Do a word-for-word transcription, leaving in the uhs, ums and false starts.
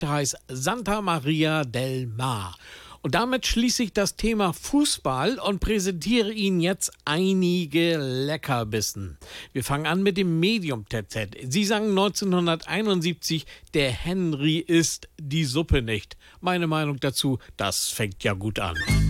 der heißt Santa Maria del Mar. Und damit schließe ich das Thema Fußball und präsentiere Ihnen jetzt einige Leckerbissen. Wir fangen an mit dem Medium-T Z. Sie sagen neunzehnhunderteinundsiebzig, der Henry isst die Suppe nicht. Meine Meinung dazu, das fängt ja gut an.